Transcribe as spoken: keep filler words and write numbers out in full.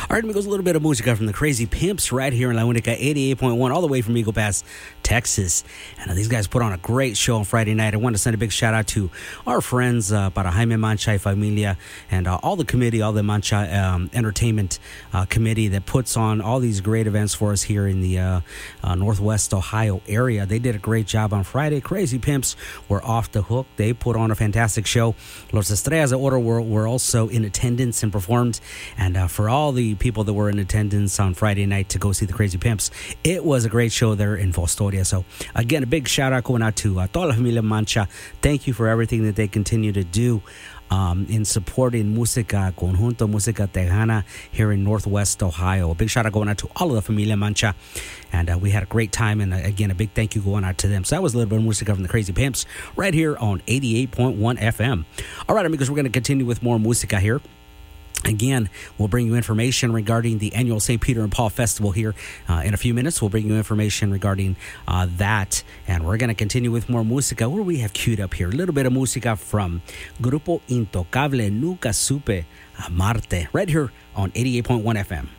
All right, amigos, a little bit of música from the Crazy Pimps right here in La Única eighty-eight point one, all the way from Eagle Pass, Texas. And uh, these guys put on a great show on Friday night. I want to send a big shout out to our friends, uh, para Jaime Mancha y Familia, and uh, all the committee, all the Mancha um, Entertainment uh, Committee that puts on all these great events for us here in the uh, uh, Northwest Ohio area. They did a great job on Friday. Crazy Pimps were off the hook. They put on a fantastic show. Los Estrellas de Oro were, were also in attendance and performed. And uh, for all the people that were in attendance on Friday night to go see the Crazy Pimps, it was a great show there in Fostoria. So again, a big shout out going out to uh, toda la familia Mancha. Thank you for everything that they continue to do um, in supporting Música Conjunto, Música Tejana here in Northwest Ohio. A big shout out going out to all of the familia Mancha. And uh, we had a great time. And uh, again, a big thank you going out to them. So that was a little bit of música from the Crazy Pimps right here on eighty-eight point one F M. All right, amigos, we're going to continue with more música here. Again, we'll bring you information regarding the annual Saint Peter and Paul Festival here uh, in a few minutes. We'll bring you information regarding uh, that. And we're going to continue with more música. What do we have queued up here? A little bit of música from Grupo Intocable, Nunca Supe Amarte, right here on eighty-eight point one F M.